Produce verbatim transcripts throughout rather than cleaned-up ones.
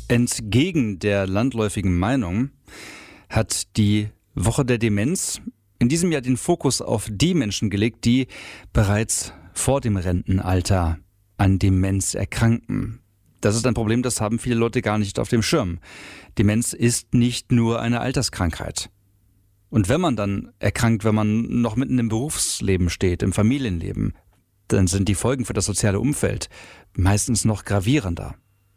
Entgegen der landläufigen Meinung hat die Woche der Demenz in diesem Jahr den Fokus auf die Menschen gelegt, die bereits vor dem Rentenalter an Demenz erkranken. Das ist ein Problem, das haben viele Leute gar nicht auf dem Schirm. Demenz ist nicht nur eine Alterskrankheit. Und wenn man dann erkrankt, wenn man noch mitten im Berufsleben steht, im Familienleben, dann sind die Folgen für das soziale Umfeld meistens noch gravierender.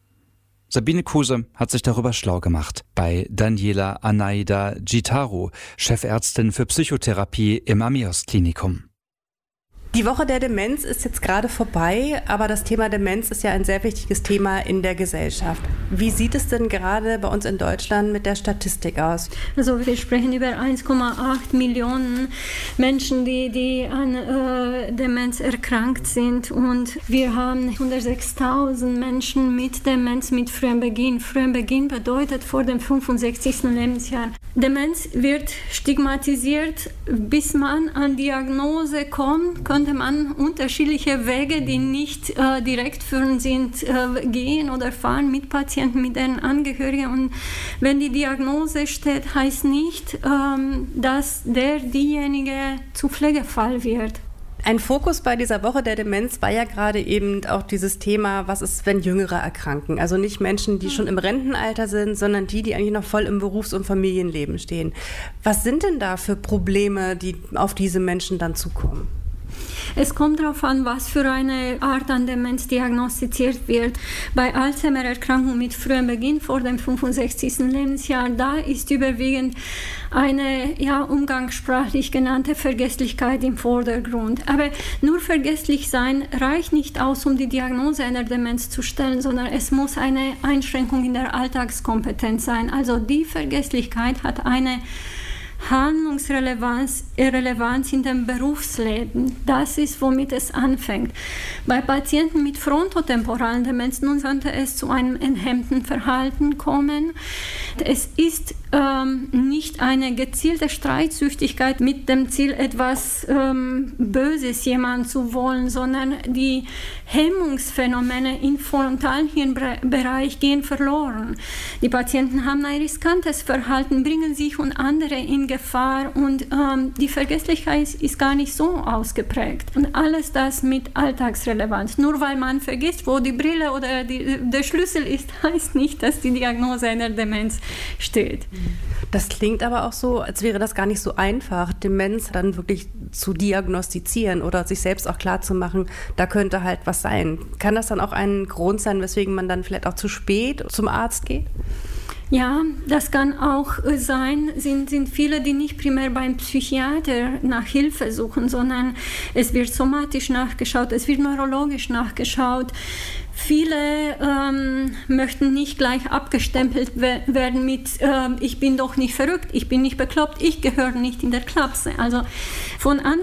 Sabine Kuse hat sich darüber schlau gemacht bei Daniela Anaida Gitaru, Chefärztin für Psychotherapie im Amios Klinikum. Die Woche der Demenz ist jetzt gerade vorbei, aber das Thema Demenz ist ja ein sehr wichtiges Thema in der Gesellschaft. Wie sieht es denn gerade bei uns in Deutschland mit der Statistik aus? Also wir sprechen über eins Komma acht Millionen Menschen, die, die an äh, Demenz erkrankt sind, und wir haben hundertsechstausend Menschen mit Demenz mit frühem Beginn. Frühem Beginn bedeutet vor dem fünfundsechzigsten Lebensjahr. Demenz wird stigmatisiert, bis man an Diagnose kommt, könnte man unterschiedliche Wege, die nicht äh, direkt führend sind, äh, gehen oder fahren mit Patienten, mit deren Angehörigen. Und wenn die Diagnose steht, heißt nicht, ähm, dass der diejenige zu Pflegefall wird. Ein Fokus bei dieser Woche der Demenz war ja gerade eben auch dieses Thema, was ist, wenn Jüngere erkranken? Also nicht Menschen, die schon im Rentenalter sind, sondern die, die eigentlich noch voll im Berufs- und Familienleben stehen. Was sind denn da für Probleme, die auf diese Menschen dann zukommen? Es kommt darauf an, was für eine Art an Demenz diagnostiziert wird. Bei Alzheimer-Erkrankung mit frühem Beginn vor dem fünfundsechzigsten Lebensjahr, da ist überwiegend eine ja, umgangssprachlich genannte Vergesslichkeit im Vordergrund. Aber nur vergesslich sein reicht nicht aus, um die Diagnose einer Demenz zu stellen, sondern es muss eine Einschränkung in der Alltagskompetenz sein. Also die Vergesslichkeit hat eine Handlungsrelevanz Relevanz in dem Berufsleben. Das ist, womit es anfängt. Bei Patienten mit frontotemporalen Demenz nun könnte es zu einem enthemmten Verhalten kommen. Es ist ähm, nicht eine gezielte Streitsüchtigkeit mit dem Ziel, etwas ähm, Böses jemandem zu wollen, sondern die Hemmungsphänomene im Frontalhirnbereich gehen verloren. Die Patienten haben ein riskantes Verhalten, bringen sich und andere in Gefahr, und ähm, die Vergesslichkeit ist, ist gar nicht so ausgeprägt. Und alles das mit Alltagsrelevanz. Nur weil man vergisst, wo die Brille oder die, der Schlüssel ist, heißt nicht, dass die Diagnose einer Demenz steht. Das klingt aber auch so, als wäre das gar nicht so einfach, Demenz dann wirklich zu diagnostizieren oder sich selbst auch klar zu machen, da könnte halt was sein. Kann das dann auch ein Grund sein, weswegen man dann vielleicht auch zu spät zum Arzt geht? Ja, das kann auch sein, sind, sind viele, die nicht primär beim Psychiater nach Hilfe suchen, sondern es wird somatisch nachgeschaut, es wird neurologisch nachgeschaut. Viele ähm, möchten nicht gleich abgestempelt we- werden mit äh, ich bin doch nicht verrückt, ich bin nicht bekloppt, ich gehöre nicht in der Klasse. Also von Anfang